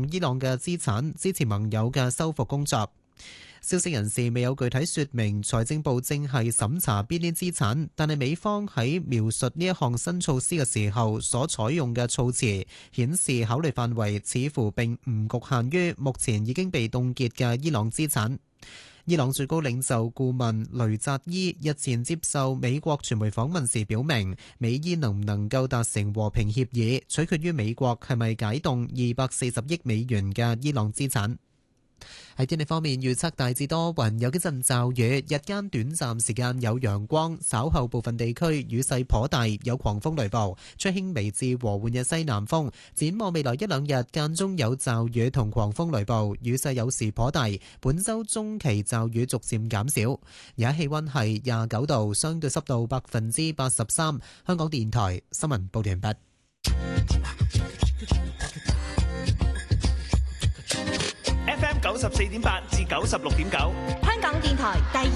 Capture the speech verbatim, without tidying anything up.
用伊朗嘅資產支持盟友嘅修復工作。消息人士未有具體說明財政部正係審查邊啲資產，但係美方喺描述呢一項新措施嘅時候所採用嘅措辭，顯示考慮範圍似乎並唔局限於目前已經被凍結嘅伊朗資產。伊朗最高領袖顧問雷扎伊日前接受美國傳媒訪問時表明，美伊能唔能夠達成和平協議，取決於美國係咪解凍二百四十億美元嘅伊朗資產。喺天氣方面，預測大致多雲，有幾陣驟雨，日間短暫時間有陽光，稍後部分地區雨勢頗大，有狂風雷暴，吹輕微至和緩嘅西南風。展望未來一兩日間中有驟雨同狂風雷暴，雨勢有時頗大。本週中期驟雨逐漸減少。而家氣溫係廿九度，相對濕度百分之八十三。香港電台新聞報道完畢。 F M 九十四點八至九十六點九， 香港電台第